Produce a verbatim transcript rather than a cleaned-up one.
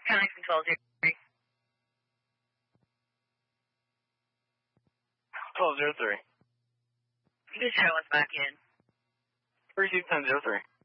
Connexon twelve zero three. twelve zero three. This show us back in. Receive ten zero three.